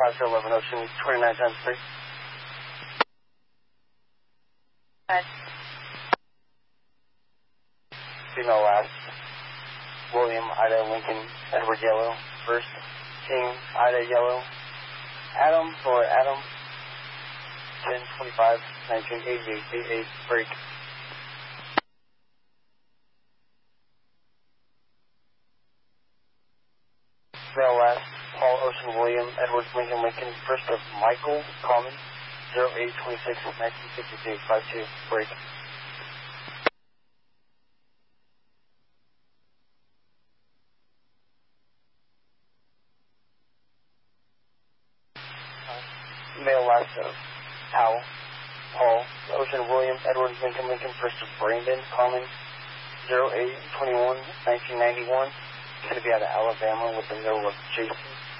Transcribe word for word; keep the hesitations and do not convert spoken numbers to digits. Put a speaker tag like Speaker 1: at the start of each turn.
Speaker 1: five zero eleven Ocean, twenty-nine times three.
Speaker 2: Good.
Speaker 1: Female last. William, Ida, Lincoln, Edward, Yellow. First. King, Ida, Yellow. Adam for Adam. ten twenty-five nineteen eighty-eight eighty-eight. Break. Female last. Paul, Ocean, William, Edward, Lincoln, Lincoln. First of Michael, Common. zero eight twenty-six nineteen sixty-two five two. Break. Male last of Powell, Paul, Ocean, William, Edward, Lincoln, Lincoln. First of Brandon, Common. zero eight twenty-one nineteen ninety-one. Going to be out of Alabama with the middle of Jason.